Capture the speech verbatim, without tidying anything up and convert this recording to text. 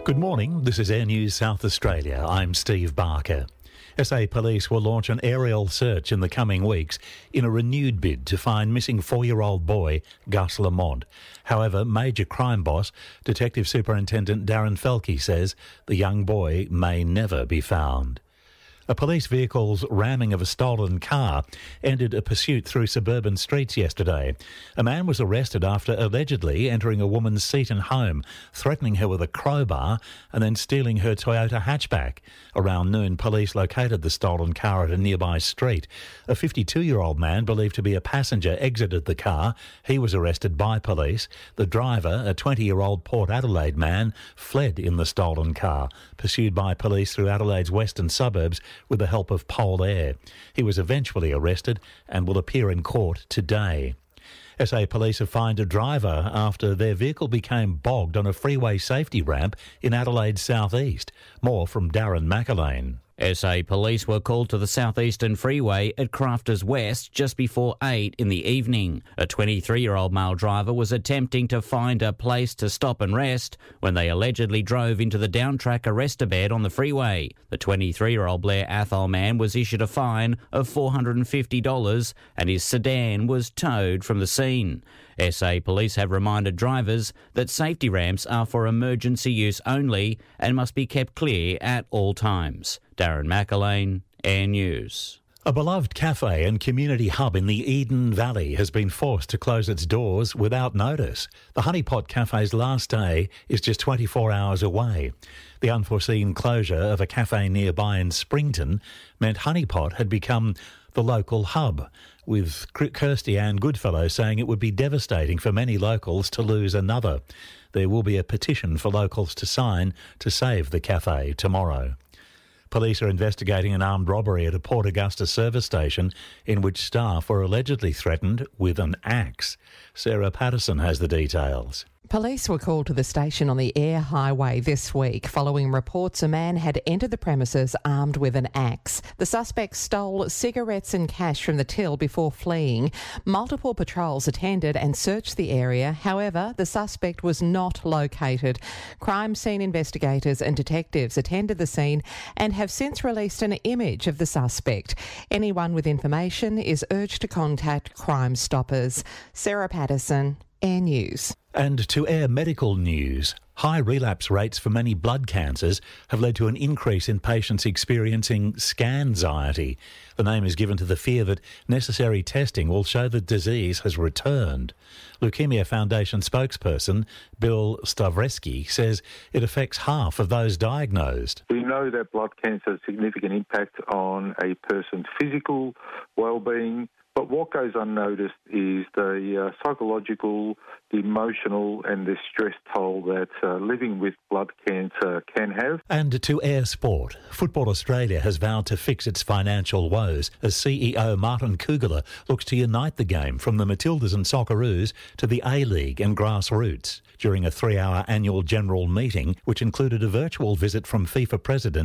Good morning, this is Air News South Australia. I'm Steve Barker. S A Police will launch an aerial search in the coming weeks in a renewed bid to find missing four-year-old boy Gus Lamont. However, Major Crime Boss Detective Superintendent Darren Felke says the young boy may never be found. A police vehicle's ramming of a stolen car ended a pursuit through suburban streets yesterday. A man was arrested after allegedly entering a woman's seat and home, threatening her with a crowbar and then stealing her Toyota hatchback. Around noon, police located the stolen car at a nearby street. A fifty-two-year-old man believed to be a passenger exited the car. He was arrested by police. The driver, a twenty-year-old Port Adelaide man, fled in the stolen car, pursued by police through Adelaide's western suburbs with the help of Pole Air. He was eventually arrested and will appear in court today. S A Police have fined a driver after their vehicle became bogged on a freeway safety ramp in Adelaide's southeast. More from Darren McAlane. S A Police were called to the southeastern freeway at Crafters West just before eight in the evening. A twenty-three-year-old male driver was attempting to find a place to stop and rest when they allegedly drove into the down-track arrestor bed on the freeway. The twenty-three-year-old Blair Athol man was issued a fine of four hundred fifty dollars and his sedan was towed from the scene. S A Police have reminded drivers that safety ramps are for emergency use only and must be kept clear at all times. Darren McAlane, Air News. A beloved cafe and community hub in the Eden Valley has been forced to close its doors without notice. The Honeypot Cafe's last day is just twenty-four hours away. The unforeseen closure of a cafe nearby in Springton meant Honeypot had become the local hub, with Kirsty Ann Goodfellow saying it would be devastating for many locals to lose another. There will be a petition for locals to sign to save the cafe tomorrow. Police are investigating an armed robbery at a Port Augusta service station in which staff were allegedly threatened with an axe. Sarah Patterson has the details. Police were called to the station on the Air Highway this week following reports a man had entered the premises armed with an axe. The suspect stole cigarettes and cash from the till before fleeing. Multiple patrols attended and searched the area. However, the suspect was not located. Crime scene investigators and detectives attended the scene and have since released an image of the suspect. Anyone with information is urged to contact Crime Stoppers. Sarah Patterson, Air News. And to Air Medical News, high relapse rates for many blood cancers have led to an increase in patients experiencing scanxiety. The name is given to the fear that necessary testing will show the disease has returned. Leukemia Foundation spokesperson Bill Stavreski says it affects half of those diagnosed. We know that blood cancer has a significant impact on a person's physical well-being, but what goes unnoticed is the uh, psychological, the emotional and the stress toll that uh, living with blood cancer can have. And to Air Sport, Football Australia has vowed to fix its financial woes as C E O Martin Kugler looks to unite the game from the Matildas and Socceroos to the A-League and grassroots. During a three-hour annual general meeting, which included a virtual visit from FIFA President